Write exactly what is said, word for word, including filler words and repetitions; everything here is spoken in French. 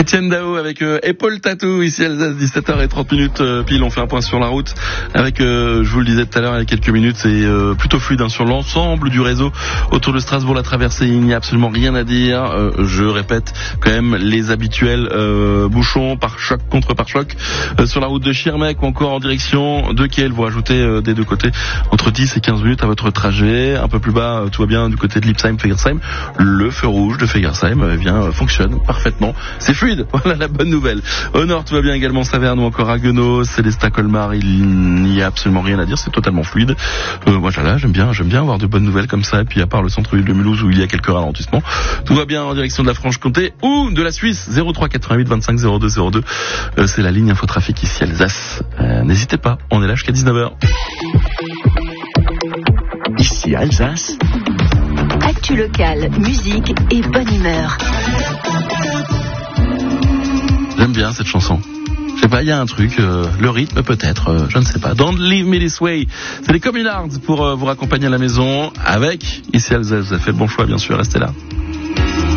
Étienne Dao avec euh, Épaule Tatou, ici Alsace, dix-sept heures trente minutes euh, pile. On fait un point sur la route avec, euh, je vous le disais tout à l'heure il y a quelques minutes, c'est euh, plutôt fluide hein, sur l'ensemble du réseau autour de Strasbourg. La traversée, il n'y a absolument rien à dire. Euh, je répète quand même les habituels euh, bouchons par choc contre par choc euh, sur la route de Schirmeck ou encore en direction de Kiel. Vous rajoutez euh, des deux côtés entre dix et quinze minutes à votre trajet. Un peu plus bas, euh, tout va bien du côté de Lipsheim, Fegersheim. Le feu rouge de Fegersheim euh, bien, euh, fonctionne parfaitement. C'est fluide, voilà la bonne nouvelle. Au nord, tout va bien également, Saverne ou encore Haguenau, Célestat, Colmar, il n'y a absolument rien à dire, c'est totalement fluide. Euh, moi, là, j'aime bien, j'aime bien avoir de bonnes nouvelles comme ça. Et puis, à part le centre-ville de Mulhouse où il y a quelques ralentissements, tout va bien en direction de la Franche-Comté ou de la Suisse. zéro trois quatre-vingt-huit vingt-cinq zéro deux zéro deux. Euh, c'est la ligne Infotrafic ici Alsace. Euh, n'hésitez pas, on est là jusqu'à dix-neuf heures. Ici Alsace. Actu locale, musique et bonne humeur. J'aime bien cette chanson. Je sais pas, il y a un truc, euh, le rythme peut-être, euh, je ne sais pas. Don't leave me this way. C'est les Communards pour euh, vous raccompagner à la maison avec ici Alsace. Vous avez fait le bon choix, bien sûr, restez là.